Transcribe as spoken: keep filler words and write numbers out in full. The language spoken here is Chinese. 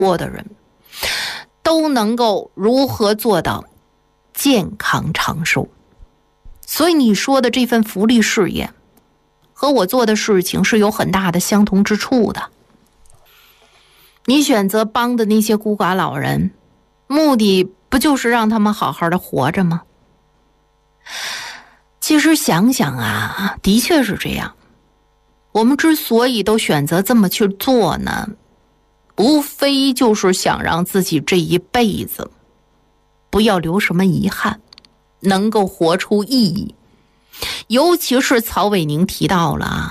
过的人，都能够如何做到健康长寿。所以你说的这份福利事业和我做的事情是有很大的相同之处的。你选择帮的那些孤寡老人，目的不就是让他们好好的活着吗？其实想想啊，的确是这样。我们之所以都选择这么去做呢，无非就是想让自己这一辈子不要留什么遗憾，能够活出意义。尤其是曹伟宁提到了啊，